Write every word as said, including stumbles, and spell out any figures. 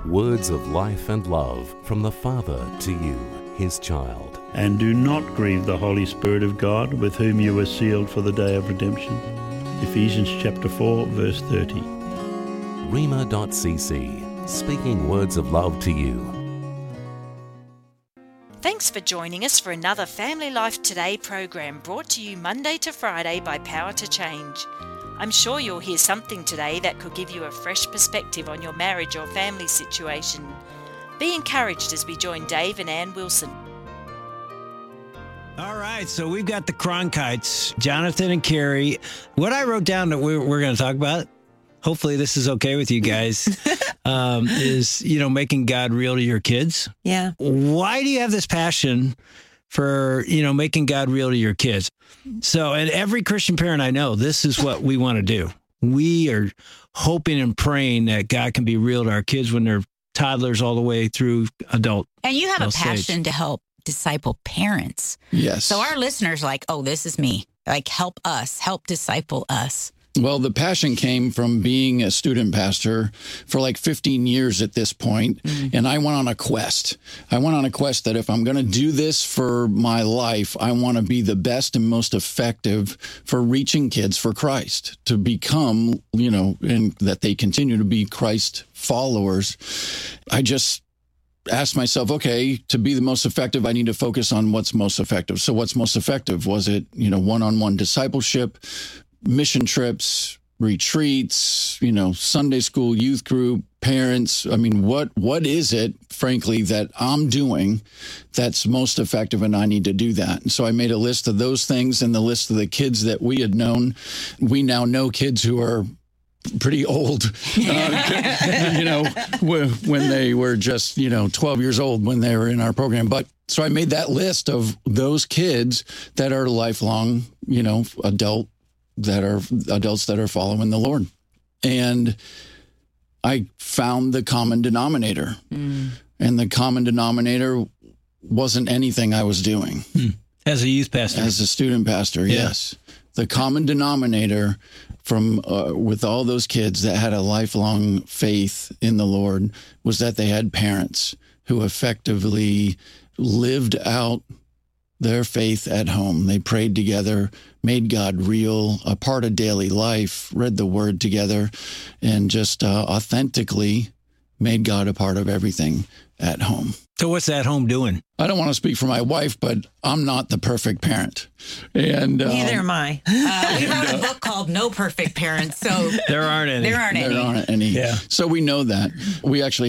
Words of life and love from the Father to you, his child. And do not grieve the Holy Spirit of God, with whom you were sealed for the day of redemption. Ephesians chapter four, verse thirty. Rhema dot c c, speaking words of love to you. Thanks for joining us for another Family Life Today program brought to you Monday to Friday by Power to Change. I'm sure you'll hear something today that could give you a fresh perspective on your marriage or family situation. Be encouraged as we join Dave and Ann Wilson. All right, so we've got the Cronkites, Jonathan and Carrie. What I wrote down that we're, we're going to talk about, hopefully this is okay with you guys, um, is, you know, making God real to your kids. Yeah. Why do you have this passion for, you know, making God real to your kids? So, and every Christian parent I know, this is what we want to do. We are hoping and praying that God can be real to our kids when they're toddlers all the way through adult. And you have a stage. passion to help disciple parents. Yes. So our listeners are like, oh, this is me. Like, help us, help disciple us. Well, the passion came from being a student pastor for like fifteen years at this point, mm-hmm. and I went on a quest. I went on a quest that if I'm going to do this for my life, I want to be the best and most effective for reaching kids for Christ, to become, you know, and that they continue to be Christ followers. I just asked myself, okay, to be the most effective, I need to focus on what's most effective. So what's most effective? Was it, you know, one-on-one discipleship, mission trips, retreats, you know, Sunday school, youth group, parents? I mean, what what is it, frankly, that I'm doing that's most effective, and I need to do that? And so I made a list of those things and the list of the kids that we had known. We now know kids who are pretty old, uh, you know, when they were just, you know, twelve years old when they were in our program. But so I made that list of those kids that are lifelong, you know, adult, that are adults that are following the Lord. And I found the common denominator. Mm. And the common denominator wasn't anything I was doing. Mm. As a youth pastor. As a student pastor, yeah. Yes. The common denominator from uh, with all those kids that had a lifelong faith in the Lord was that they had parents who effectively lived out their faith at home. They prayed together, made God real, a part of daily life, read the Word together, and just uh, authentically made God a part of everything at home. So what's that home doing? I don't want to speak for my wife, but I'm not the perfect parent. And um, neither am I. Uh, we wrote a book called No Perfect Parents, so there aren't any. There aren't there any. There aren't any. Yeah. So we know that. We actually